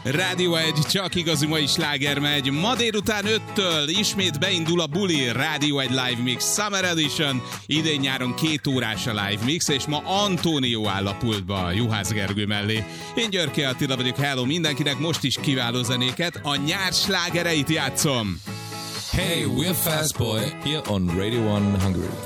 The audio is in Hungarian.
Rádió 1, csak igazi mai sláger megy. Ma délután 5-től ismét beindul a buli Rádió 1 Live Mix Summer Edition. Idén nyáron 2 órás a Live Mix, és ma Antónió áll a pultba Juhász Gergő mellé. Én Györkey Attila vagyok, hello mindenkinek, most is kiváló zenéket, a nyár slágereit játszom. Hey, we're Fast Boy here on Radio 1 Hungary.